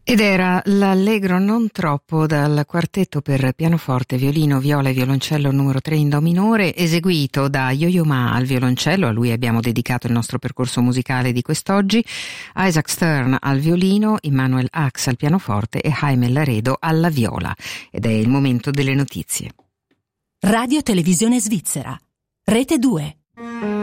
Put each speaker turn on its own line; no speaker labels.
Ed era l'Allegro non troppo dal quartetto per pianoforte, violino, viola e violoncello numero 3 in do minore, eseguito da Yo-Yo Ma al violoncello, a lui abbiamo dedicato il nostro percorso musicale di quest'oggi, Isaac Stern al violino, Immanuel Ax al pianoforte e Jaime Laredo alla viola. Ed è il momento delle notizie.
Radio Televisione Svizzera, Rete 2.